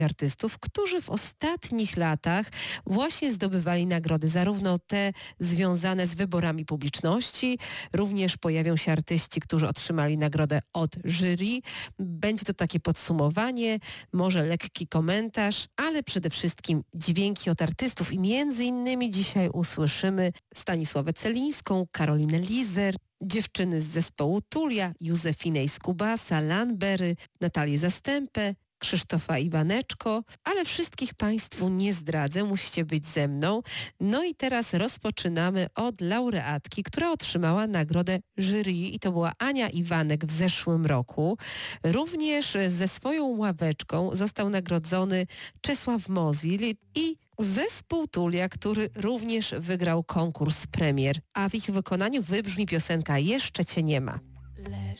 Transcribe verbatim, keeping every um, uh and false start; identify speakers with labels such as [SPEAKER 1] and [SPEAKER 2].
[SPEAKER 1] artystów, którzy w ostatnich latach właśnie zdobywali nagrody, zarówno te związane z wyborami publiczności, również pojawią się artyści, którzy otrzymali nagrodę od jury. Będzie to takie podsumowanie, może lekki komentarz, ale przede wszystkim dźwięki od artystów i między innymi dzisiaj usłyszymy Stanisławę Celińską, Karolinę Lizer, dziewczyny z zespołu Tulia, Józefinę Skubasa, Lanbery, Natalię Zastępę, Krzysztofa Iwaneczko, ale wszystkich Państwu nie zdradzę, musicie być ze mną. No i teraz rozpoczynamy od laureatki, która otrzymała nagrodę jury i to była Ania Iwanek w zeszłym roku. Również ze swoją ławeczką został nagrodzony Czesław Mozil i zespół Tulia, który również wygrał konkurs premier, a w ich wykonaniu wybrzmi piosenka Jeszcze Cię nie ma.
[SPEAKER 2] Leż